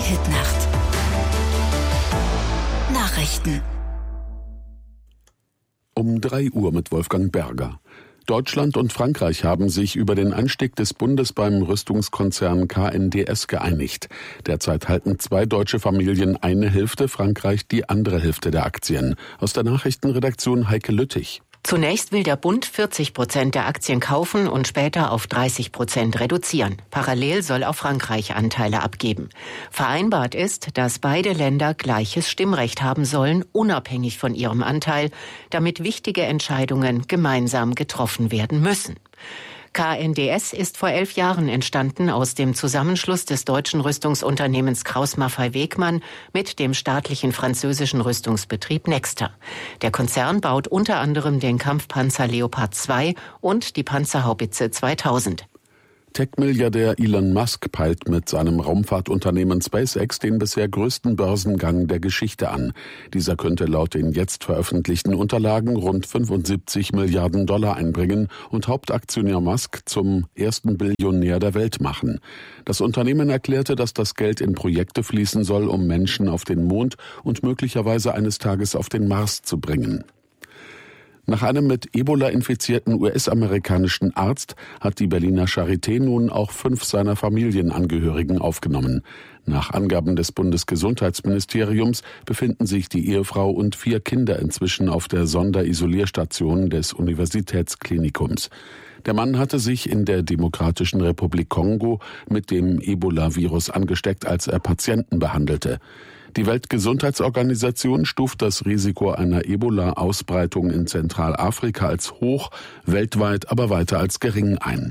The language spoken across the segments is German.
Hitnacht. Nachrichten. Um 3 Uhr mit Wolfgang Berger. Deutschland und Frankreich haben sich über den Anstieg des Bundes beim Rüstungskonzern KNDS geeinigt. Derzeit halten 2 deutsche Familien eine Hälfte, Frankreich die andere Hälfte der Aktien. Aus der Nachrichtenredaktion Heike Lüttich. Zunächst will der Bund 40% der Aktien kaufen und später auf 30% reduzieren. Parallel soll auch Frankreich Anteile abgeben. Vereinbart ist, dass beide Länder gleiches Stimmrecht haben sollen, unabhängig von ihrem Anteil, damit wichtige Entscheidungen gemeinsam getroffen werden müssen. KNDS ist vor 11 Jahren entstanden aus dem Zusammenschluss des deutschen Rüstungsunternehmens Krauss-Maffei-Wegmann mit dem staatlichen französischen Rüstungsbetrieb Nexter. Der Konzern baut unter anderem den Kampfpanzer Leopard 2 und die Panzerhaubitze 2000. Tech-Milliardär Elon Musk peilt mit seinem Raumfahrtunternehmen SpaceX den bisher größten Börsengang der Geschichte an. Dieser könnte laut den jetzt veröffentlichten Unterlagen rund 75 Milliarden Dollar einbringen und Hauptaktionär Musk zum ersten Billionär der Welt machen. Das Unternehmen erklärte, dass das Geld in Projekte fließen soll, um Menschen auf den Mond und möglicherweise eines Tages auf den Mars zu bringen. Nach einem mit Ebola infizierten US-amerikanischen Arzt hat die Berliner Charité nun auch 5 seiner Familienangehörigen aufgenommen. Nach Angaben des Bundesgesundheitsministeriums befinden sich die Ehefrau und 4 Kinder inzwischen auf der Sonderisolierstation des Universitätsklinikums. Der Mann hatte sich in der Demokratischen Republik Kongo mit dem Ebola-Virus angesteckt, als er Patienten behandelte. Die Weltgesundheitsorganisation stuft das Risiko einer Ebola-Ausbreitung in Zentralafrika als hoch, weltweit aber weiter als gering ein.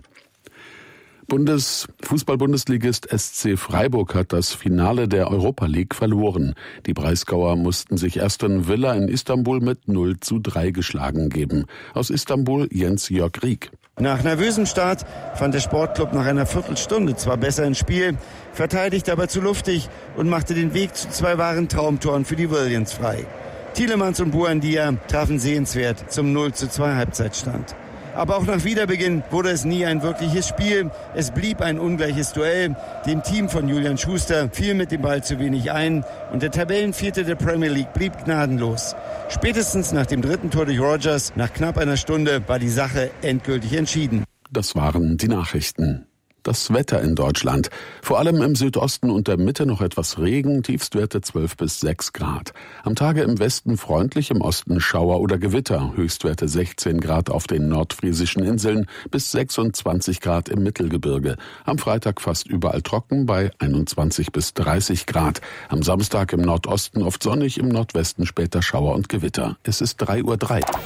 Fußball-Bundesligist SC Freiburg hat das Finale der Europa League verloren. Die Breisgauer mussten sich Aston Villa in Istanbul mit 0:3 geschlagen geben. Aus Istanbul Jens-Jörg Rieck. Nach nervösem Start fand der Sportclub nach einer Viertelstunde zwar besser ins Spiel, verteidigte aber zu luftig und machte den Weg zu 2 wahren Traumtoren für die Williams frei. Tielemans und Buendia trafen sehenswert zum 0:2 Halbzeitstand. Aber auch nach Wiederbeginn wurde es nie ein wirkliches Spiel. Es blieb ein ungleiches Duell. Dem Team von Julian Schuster fiel mit dem Ball zu wenig ein und der Tabellenvierte der Premier League blieb gnadenlos. Spätestens nach dem 3. Tor durch Rodgers, nach knapp einer Stunde, war die Sache endgültig entschieden. Das waren die Nachrichten. Das Wetter in Deutschland. Vor allem im Südosten und der Mitte noch etwas Regen, Tiefstwerte 12 bis 6 Grad. Am Tage im Westen freundlich, im Osten Schauer oder Gewitter. Höchstwerte 16 Grad auf den nordfriesischen Inseln bis 26 Grad im Mittelgebirge. Am Freitag fast überall trocken bei 21 bis 30 Grad. Am Samstag im Nordosten oft sonnig, im Nordwesten später Schauer und Gewitter. Es ist 3:03 Uhr.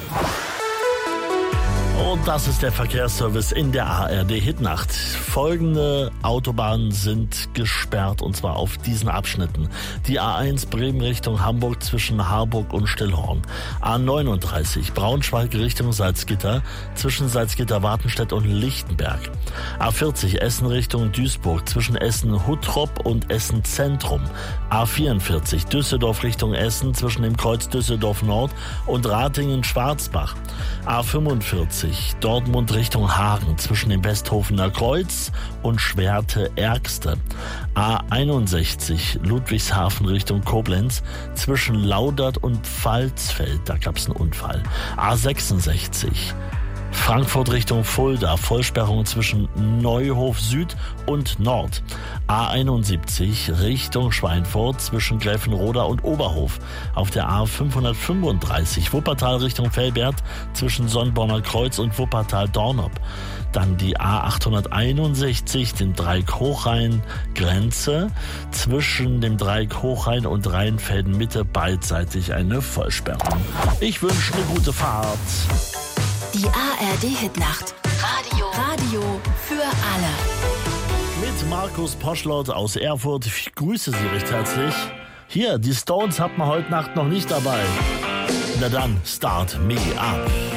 Und das ist der Verkehrsservice in der ARD Hitnacht. Folgende Autobahnen sind gesperrt, und zwar auf diesen Abschnitten. Die A1 Bremen Richtung Hamburg zwischen Harburg und Stillhorn. A39 Braunschweig Richtung Salzgitter zwischen Salzgitter-Wartenstedt und Lichtenberg. A40 Essen Richtung Duisburg zwischen Essen-Huttrop und Essen-Zentrum. A44 Düsseldorf Richtung Essen zwischen dem Kreuz Düsseldorf Nord und Ratingen-Schwarzbach. A45 Dortmund Richtung Hagen zwischen dem Westhofener Kreuz und Schwerte-Ergste. A61 Ludwigshafen Richtung Koblenz zwischen Laudert und Pfalzfeld, da gab es einen Unfall. A66 Frankfurt Richtung Fulda, Vollsperrung zwischen Neuhof Süd und Nord. A71 Richtung Schweinfurt zwischen Gräfenroda und Oberhof. Auf der A535 Wuppertal Richtung Velbert zwischen Sonnborner Kreuz und Wuppertal-Dornop. Dann die A861, den Dreieck-Hochrhein-Grenze. Zwischen dem Dreieck-Hochrhein und Rheinfelden-Mitte beidseitig eine Vollsperrung. Ich wünsche eine gute Fahrt. Die ARD-Hitnacht. Radio für alle. Mit Markus Poschlot aus Erfurt. Ich grüße Sie recht herzlich. Hier, die Stones hat man heute Nacht noch nicht dabei. Na dann, start me up.